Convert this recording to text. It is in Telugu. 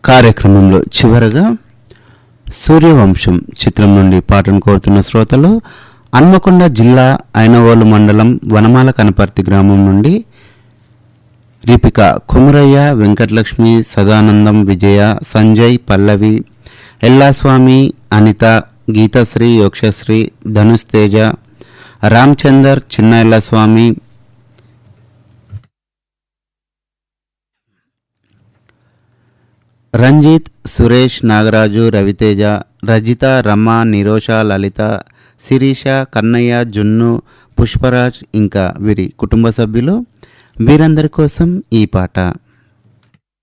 కార్యక్రమంలో చివరగా సూర్యవంశం చిత్రం నుండి పాటను కోరుతున్న శ్రోతలు హన్మకొండ జిల్లా ఐనవోలు మండలం వనమాల కనపర్తి గ్రామం నుండి రీపిక కుమరయ్య, వెంకటలక్ష్మి, సదానందం, విజయ, సంజయ్, పల్లవి, ఎల్లాస్వామి, అనిత, గీతశ్రీ, యోక్షశ్రీ, ధనుష్ తేజ, రామచందర్, చిన్న ఎల్లస్వామి, రంజిత్, సురేష్, నాగరాజు, రవితేజ, రజిత, రమ, నిరోష, లలిత, శిరీష, కన్నయ్య, జున్ను, పుష్పరాజ్ ఇంకా వీరి కుటుంబ సభ్యులు వీరందరి కోసం ఈ పాట.